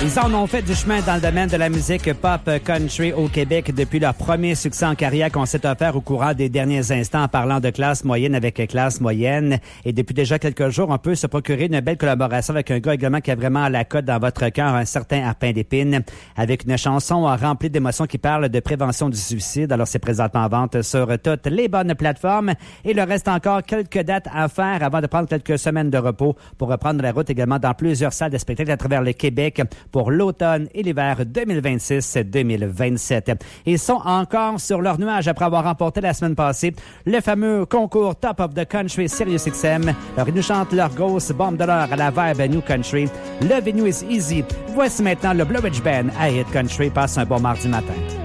Ils en ont fait du chemin dans le domaine de la musique pop country au Québec depuis leur premier succès en carrière qu'on s'est offert au courant des derniers instants en parlant de classe moyenne avec classe moyenne. Et depuis déjà quelques jours, on peut se procurer une belle collaboration avec un gars également qui a vraiment la cote dans votre cœur, un certain Arpin d'Épine, avec une chanson remplie d'émotions qui parle de prévention du suicide. Alors, c'est présentement en vente sur toutes les bonnes plateformes. Et il reste encore quelques dates à faire avant de prendre quelques semaines de repos pour reprendre la route également dans plusieurs salles de spectacle à travers le Québec pour l'automne et l'hiver 2026-2027. Ils sont encore sur leur nuage après avoir remporté la semaine passée le fameux concours Top of the Country Sirius XM. Alors, ils nous chantent leur grosse bombe de l'heure à la vibe New Country. Loving You is Easy. Voici maintenant le Blue Ridge Band à Hit Country. Passe un bon mardi matin.